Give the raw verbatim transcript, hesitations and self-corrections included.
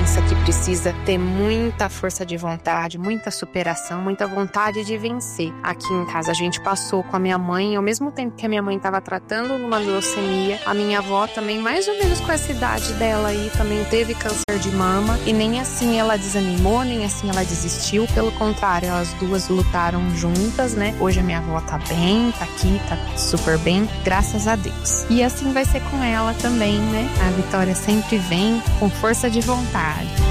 doença que precisa ter muita força de vontade, muita superação, muita vontade de vencer. Aqui em casa a gente passou com a minha mãe, ao mesmo tempo que a minha mãe estava tratando uma leucemia, a minha avó também, mais ou menos com essa idade dela aí, também teve câncer de mama, e nem assim ela desanimou, nem assim ela desistiu, pelo contrário, elas duas lutaram juntas, né? Hoje a minha avó tá bem, tá aqui, tá super bem, graças a Deus. E assim vai ser com ela também, né? A vitória sempre vem com força de vontade.